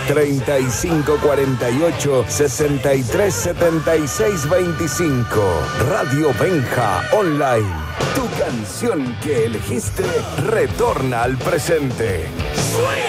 3548 637625. Radio Benja Online. Tu canción que elegiste retorna al presente. ¡Suena!